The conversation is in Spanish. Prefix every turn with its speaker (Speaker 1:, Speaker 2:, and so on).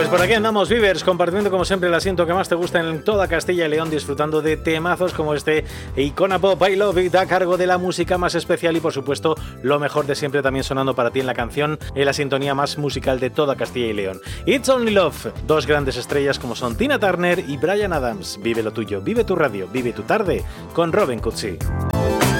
Speaker 1: Pues por aquí andamos, Vivers, compartiendo como siempre el asiento que más te gusta en toda Castilla y León, disfrutando de temazos como este Icona Pop, I Love It, a cargo de la música más especial y por supuesto lo mejor de siempre también sonando para ti en la canción, en la sintonía más musical de toda Castilla y León. It's Only Love, dos grandes estrellas como son Tina Turner y Bryan Adams. Vive lo tuyo, vive tu radio, vive tu tarde con Robin Cutsi.